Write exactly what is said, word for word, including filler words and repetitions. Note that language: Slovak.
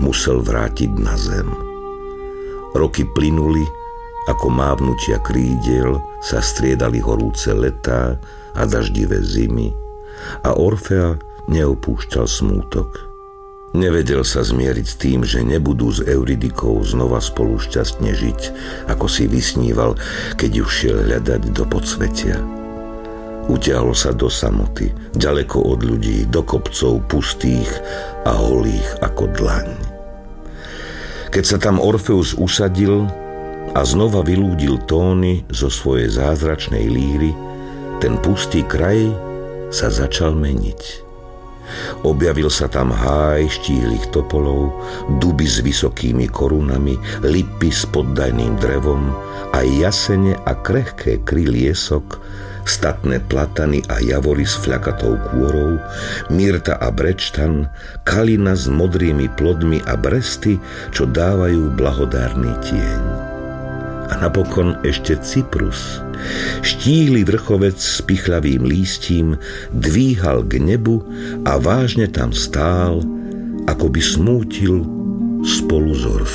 musel vrátiť na zem. Roky plynuli, ako mávnutia krídel sa striedali horúce letá a daždivé zimy a Orfea neopúšťal smútok. Nevedel sa zmieriť s tým, že nebudú s Euridikou znova spolu šťastne žiť, ako si vysníval, keď ju šiel hľadať do podsvetia. Utiahol sa do samoty, ďaleko od ľudí, do kopcov pustých a holých ako dlaň. Keď sa tam Orfeus usadil a znova vylúdil tóny zo svojej zázračnej líry, ten pustý kraj sa začal meniť. Objavil sa tam háj štíhlych topolov, duby s vysokými korunami, lipy s poddajným drevom, aj jasene a krehké kry liesok, statné platany a javory s fľakatou kôrou, myrta a brečtan, kalina s modrými plodmi a bresty, čo dávajú blahodárny tieň. A napokon ešte cyprus. Štíhly vrchovec s pichľavým lístím dvíhal k nebu a vážne tam stál, ako by smútil spolu s Orfeom.